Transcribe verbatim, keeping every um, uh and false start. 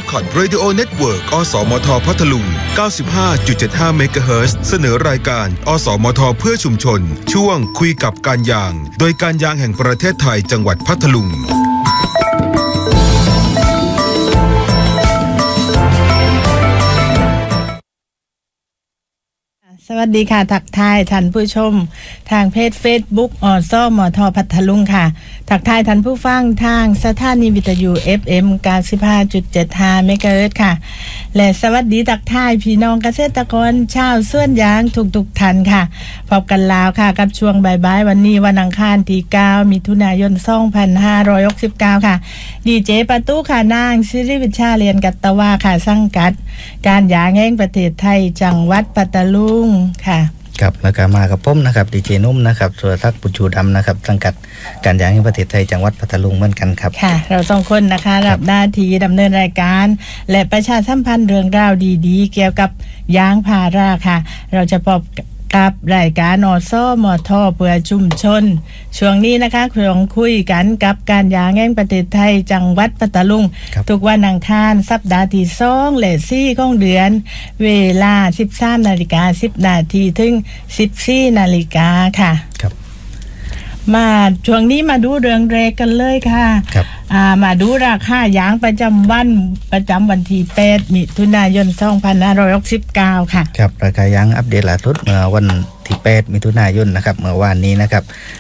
Record Radio Network อสมทพัทลุง เก้าสิบห้าจุดเจ็ดห้า เมกะเฮิรตซ์ เสนอรายการอสมทเพื่อชุมชนช่วงคุยกับการยางโดยการยางแห่งประเทศไทยจังหวัดพัทลุงสวัสดีค่ะทักทายท่านผู้ชมทางเพจ Facebook อสมทพัทลุงค่ะทักทายท่านผู้ฟังทางสถานีวิทยุ เอฟ เอ็ม เก้าสิบห้าจุดเจ็ดห้า เมกะเฮิรตซ์ค่ะและสวัสดีทักทายพี่น้องเกษตรกรชาวสวนยางทุกๆท่านค่ะพบกันแล้วค่ะกับช่วงบ่ายๆวันนี้วันอังคารที่เก้ามิถุนายนสองพันห้าร้อยหกสิบเก้าค่ะดีเจประตูค่ะนางศิริวิชาเรียนกัตตวาค่ะสังกัดการยางแห่งประเทศไทยจังหวัดพัทลุงค่ะครับแล้วก็มากับผมนะครับดีเจนุ่มนะครับสุรศักดิ์ปุจจูดำนะครับสังกัดการยางแห่งประเทศไทยจังหวัดพัทลุงเหมือนกันครับค่ะเราสองคนนะคะรับหน้าที่ดำเนินรายการและประชาสัมพันธ์เรื่องราวดีๆเกี่ยวกับยางพาราค่ะเราจะพบกับรายการอสมทเพื่อชุมชนช่วงนี้นะคะคุยคุยกันกับการยางแห่งประเทศไทยจังหวัดพัทลุงทุกวันอังคารสัปดาห์ที่สองและสี่ของเดือนเวลา สิบสามนาฬิกาสิบนาทีถึง สิบสี่นาฬิกาค่ะครับมาช่วงนี้มาดูเรื่องแรกกันเลยค่ะครับอ่ามาดูราคายางประจำวันประจำวันที่แปดมิถุนายนสองพันห้าร้อยหกสิบเก้าค่ะครับราคายางอัปเดตล่าสุดเมื่อวันที่แปดมิถุนายนนะครับเมื่อวานนี้นะครับ